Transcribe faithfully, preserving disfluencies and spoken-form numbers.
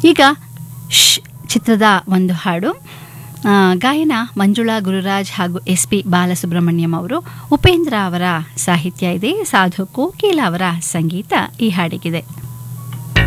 ಈಗ ಶ್ ಚಿತ್ರದ ಒಂದು ಹಾಡು, ಆ, ಗಾಯನ ಮಂಜುಳಾ ಗುರುರಾಜ್ ಹಾಗೂ ಎಸ್ ಪಿ ಬಾಲಸುಬ್ರಹ್ಮಣ್ಯಂ ಅವರು, ಉಪೇಂದ್ರ ಅವರ ಸಾಹಿತ್ಯ ಇದೆ, ಸಾಧು ಕೋಕಿಲ ಅವರ ಸಂಗೀತ ಈ ಹಾಡಿಗಿದೆ.